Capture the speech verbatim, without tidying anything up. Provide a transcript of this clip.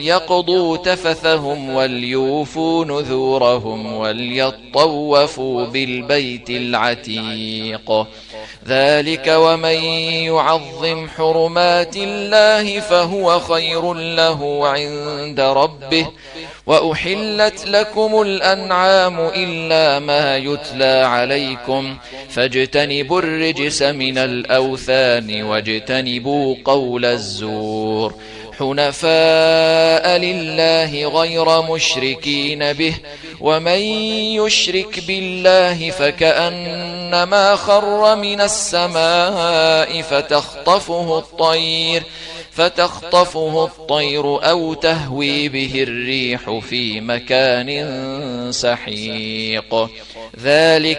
وليقضوا تفثهم وليوفوا نذورهم وليطوفوا بالبيت العتيق. ذلك ومن يعظم حرمات الله فهو خير له عند ربه. وأحلت لكم الأنعام إلا ما يتلى عليكم فاجتنبوا الرجس من الأوثان واجتنبوا قول الزور حنفاء لله غير مشركين به. ومن يشرك بالله فكأنما خر من السماء فتخطفه الطير فتخطفه الطير أو تهوي به الريح في مكان سحيق. ذلك